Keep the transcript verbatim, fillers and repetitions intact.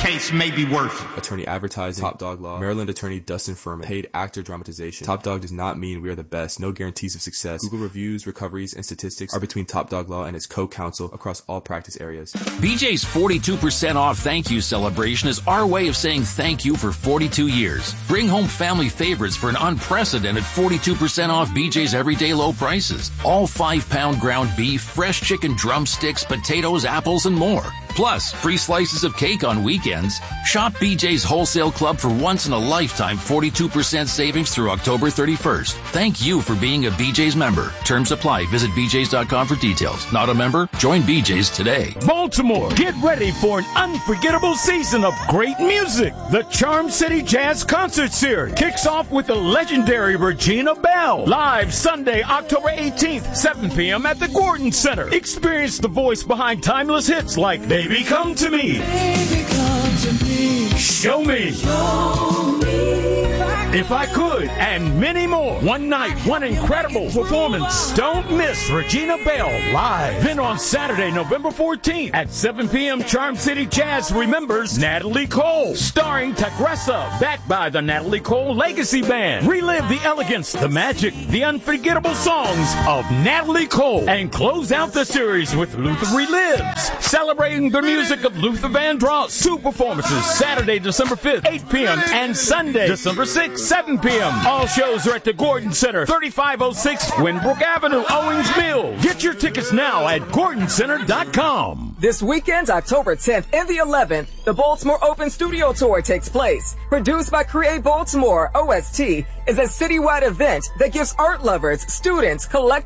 case may be worth it. Attorney Advertising, Top Dog Law, Maryland Attorney Dustin Furman, Paid Actor Dramatization. Top Dog does not mean we are the best, no guarantees of success. Google reviews, recoveries, and statistics are between Top Dog Law and its co-counsel across all practice areas. B J's forty-two percent off thank you celebration is our way of saying thank you for forty-two years. Bring home family favorites for an unprecedented forty-two percent off B J's everyday low prices. All five pound ground beef, fresh chicken drumsticks, potatoes, apples, and more. Plus, free slices of cake on weekends. Shop B J's Wholesale Club for once-in-a-lifetime forty-two percent savings through October thirty-first. Thank you for being a B J's member. Terms apply. Visit B J's dot com for details. Not a member? Join B J's today. Baltimore, get ready for an unforgettable season of great music. The Charm City Jazz Concert Series kicks off with the legendary Regina Belle. Live Sunday, October eighteenth, seven p.m. at the Gordon Center. Experience the voice behind timeless hits like Baby Come to Me, Baby, come to me. Show Me, Show me. If I Could, and many more. One night, one incredible performance. Don't miss Regina Belle live. Then on Saturday, November fourteenth at seven p.m., Charm City Jazz remembers Natalie Cole, starring Tagressa, backed by the Natalie Cole Legacy Band. Relive the elegance, the magic, the unforgettable songs of Natalie Cole, and close out the series with Luther Relives, celebrating the music of Luther Vandross. Two performances, Saturday, December fifth, eight p.m., and Sunday, December sixth, seven p.m. All shows are at the Gordon Center, thirty-five oh six Winbrook Avenue, Owings Mills. Get your tickets now at Gordon Center dot com. This weekend, October tenth and the eleventh, the Baltimore Open Studio Tour takes place. Produced by Create Baltimore, O S T, is a citywide event that gives art lovers, students, collectors,